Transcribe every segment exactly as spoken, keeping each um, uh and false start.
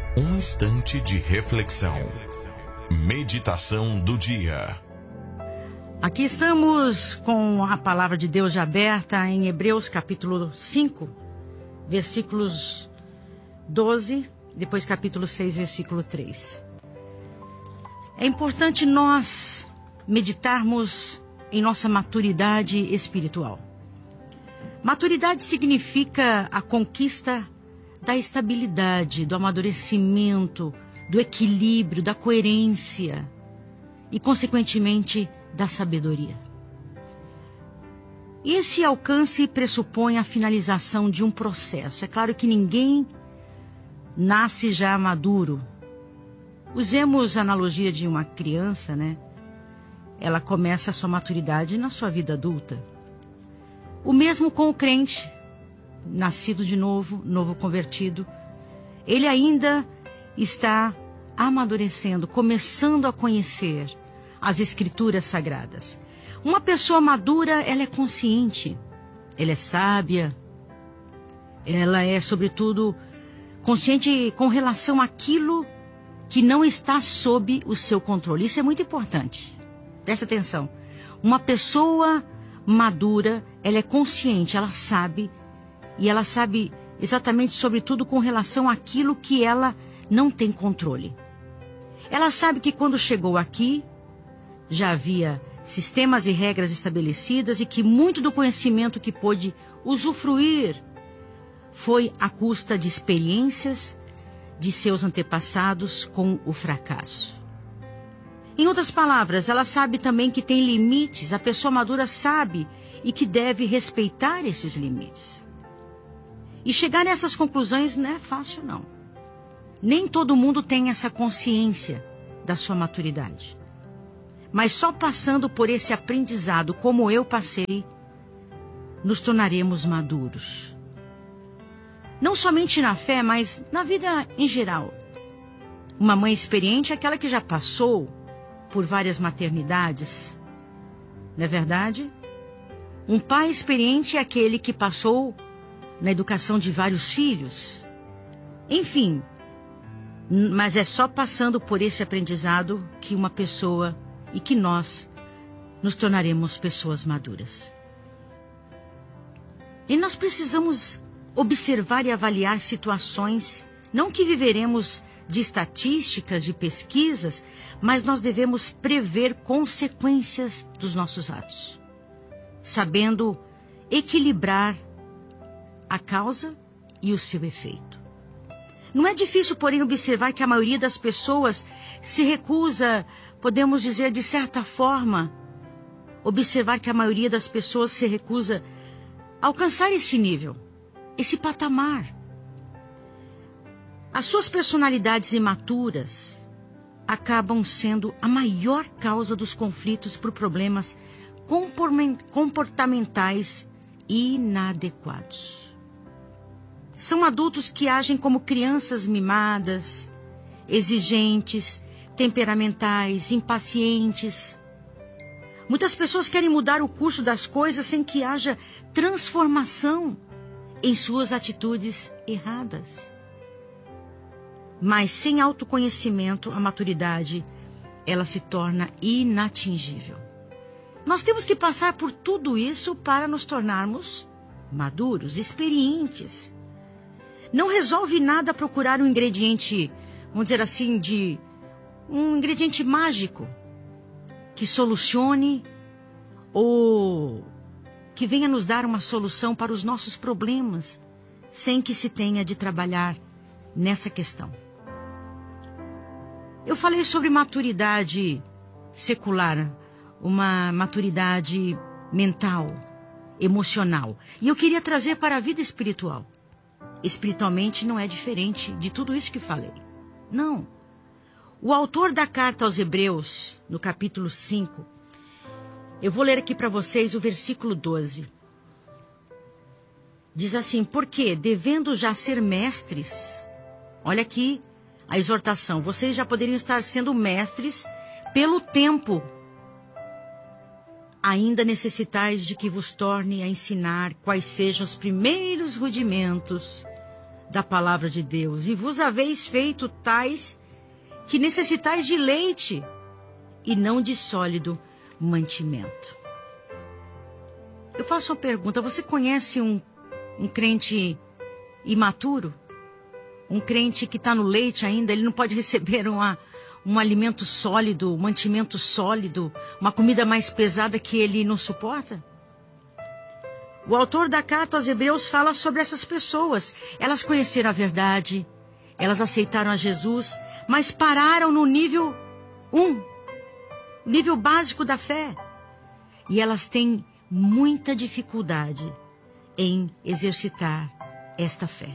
Um instante de reflexão. Meditação do dia. Aqui estamos com a palavra de Deus já aberta em Hebreus capítulo cinco, versículos doze, depois capítulo seis, versículo três. É importante nós meditarmos em nossa maturidade espiritual. Maturidade significa a conquista da estabilidade, do amadurecimento, do equilíbrio, da coerência e, consequentemente, da sabedoria. E esse alcance pressupõe a finalização de um processo. É claro que ninguém nasce já maduro. Usemos a analogia de uma criança, né? Ela começa a sua maturidade na sua vida adulta. O mesmo com o crente, nascido de novo, novo convertido. Ele ainda está amadurecendo, começando a conhecer as Escrituras Sagradas. Uma pessoa madura, ela é consciente, ela é sábia, ela é, sobretudo, consciente com relação àquilo que não está sob o seu controle. Isso é muito importante. Presta atenção. Uma pessoa madura, ela é consciente, ela sabe, e ela sabe exatamente, sobretudo, com relação àquilo que ela não tem controle. Ela sabe que quando chegou aqui, já havia sistemas e regras estabelecidas e que muito do conhecimento que pôde usufruir foi à custa de experiências de seus antepassados com o fracasso. Em outras palavras, ela sabe também que tem limites, a pessoa madura sabe e que deve respeitar esses limites. E chegar nessas conclusões não é fácil, não. Nem todo mundo tem essa consciência da sua maturidade. Mas só passando por esse aprendizado, como eu passei, nos tornaremos maduros. Não somente na fé, mas na vida em geral. Uma mãe experiente é aquela que já passou por várias maternidades. Não é verdade? Um pai experiente é aquele que passou na educação de vários filhos. Enfim, mas é só passando por esse aprendizado que uma pessoa e que nós nos tornaremos pessoas maduras. E nós precisamos observar e avaliar situações, não que viveremos de estatísticas, de pesquisas, mas nós devemos prever consequências dos nossos atos, sabendo equilibrar a causa e o seu efeito. Não é difícil, porém, observar que a maioria das pessoas se recusa, podemos dizer de certa forma, observar que a maioria das pessoas se recusa a alcançar esse nível, esse patamar. As suas personalidades imaturas acabam sendo a maior causa dos conflitos por problemas comportamentais inadequados. São adultos que agem como crianças mimadas, exigentes, temperamentais, impacientes. Muitas pessoas querem mudar o curso das coisas sem que haja transformação em suas atitudes erradas. Mas sem autoconhecimento, a maturidade, ela se torna inatingível. Nós temos que passar por tudo isso para nos tornarmos maduros, experientes. Não resolve nada procurar um ingrediente, vamos dizer assim, de um ingrediente mágico que solucione ou que venha nos dar uma solução para os nossos problemas, sem que se tenha de trabalhar nessa questão. Eu falei sobre maturidade secular, uma maturidade mental, emocional, e eu queria trazer para a vida espiritual. Espiritualmente não é diferente de tudo isso que falei. Não. O autor da carta aos Hebreus, no capítulo cinco, eu vou ler aqui para vocês o versículo doze. Diz assim: porque, devendo já ser mestres, olha aqui a exortação, vocês já poderiam estar sendo mestres pelo tempo. Ainda necessitais de que vos torne a ensinar quais sejam os primeiros rudimentos da palavra de Deus, e vos haveis feito tais que necessitais de leite e não de sólido mantimento. Eu faço uma pergunta: você conhece um, um crente imaturo? Um crente que está no leite ainda, ele não pode receber uma, um alimento sólido, um mantimento sólido, uma comida mais pesada que ele não suporta? O autor da carta aos Hebreus fala sobre essas pessoas. Elas conheceram a verdade, elas aceitaram a Jesus, mas pararam no nível um, nível básico da fé. E elas têm muita dificuldade em exercitar esta fé.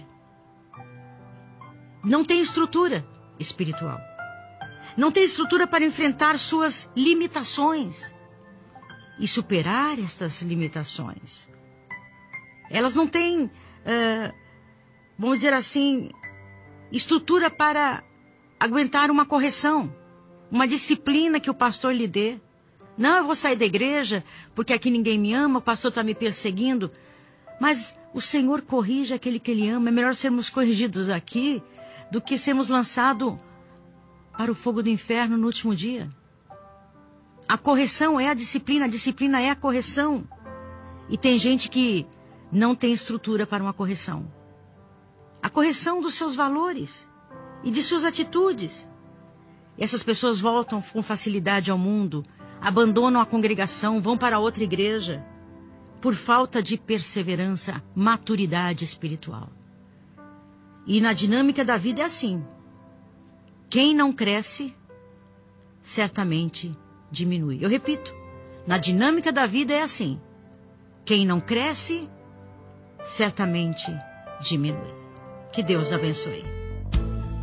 Não tem estrutura espiritual. Não tem estrutura para enfrentar suas limitações e superar estas limitações. Elas não têm, uh, vamos dizer assim, estrutura para aguentar uma correção, uma disciplina que o pastor lhe dê. Não, eu vou sair da igreja porque aqui ninguém me ama, o pastor está me perseguindo. Mas o Senhor corrige aquele que Ele ama. É melhor sermos corrigidos aqui do que sermos lançados para o fogo do inferno no último dia. A correção é a disciplina, a disciplina é a correção. E tem gente que não tem estrutura para uma correção. A correção dos seus valores e de suas atitudes. E essas pessoas voltam com facilidade ao mundo, abandonam a congregação, vão para outra igreja, por falta de perseverança, maturidade espiritual. E na dinâmica da vida é assim. Quem não cresce, certamente diminui. Eu repito, na dinâmica da vida é assim. Quem não cresce, certamente diminui. Que Deus abençoe.